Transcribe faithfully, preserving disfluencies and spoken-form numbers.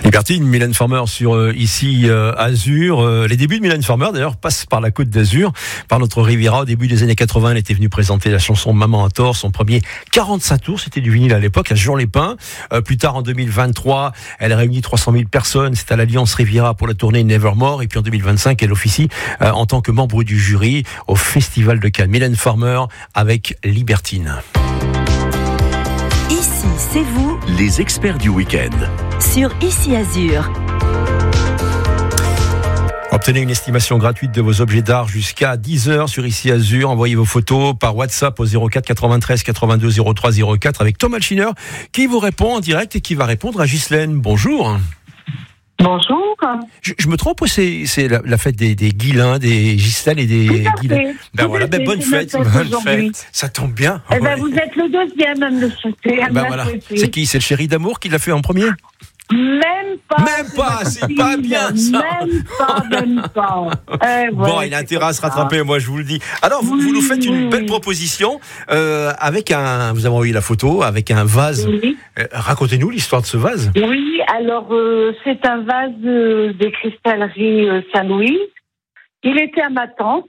Libertine, Mylène Farmer sur euh, ici euh, Azur. Euh, les débuts de Mylène Farmer d'ailleurs passent par la Côte d'Azur, par notre Riviera. Au début des années quatre-vingts, elle était venue présenter la chanson Maman à tort, son premier quarante-cinq tours, c'était du vinyle à l'époque, à Jourdan-les-Pins. Euh, plus tard en deux mille vingt-trois, elle a réuni trois cent mille personnes, c'est à l'Alliance Riviera pour la tournée Nevermore. Et puis en deux mille vingt-cinq, elle officie euh, en tant que membre du jury au Festival de Cannes. Mylène Farmer avec Libertine. Ici, c'est vous. Les experts du week-end. Sur Ici Azur. Obtenez une estimation gratuite de vos objets d'art jusqu'à dix heures sur Ici Azur. Envoyez vos photos par WhatsApp au zéro quatre quatre-vingt-treize quatre-vingt-deux zéro trois zéro quatre avec Thomas Alchiner qui vous répond en direct et qui va répondre à Ghislaine. Bonjour. Bonjour. Je, je me trompe ou c'est, c'est la, la fête des, des Guilains, des Ghislaine et des Guilains? Ben Tout voilà, à ben fait, bonne c'est fête, notre fête bonne aujourd'hui. fête. Ça tombe bien. Eh ben, Ouais. vous êtes le deuxième à me le souhaiter. à me Ben la voilà. souhaiter. C'est qui? C'est le chéri d'amour qui l'a fait en premier? Même pas. Même pas, c'est pas bien, ça. Même pas, même pas. Eh, Bon, ouais, il a c'est intérêt à comme se ça. rattraper, moi je vous le dis. Alors, vous, vous nous faites une Oui. belle proposition euh, avec un. Vous avez envoyé la photo avec un vase. Oui. Euh, racontez-nous l'histoire de ce vase. Oui, alors euh, c'est un vase euh, des cristalleries euh, Saint-Louis. Il était à ma tante.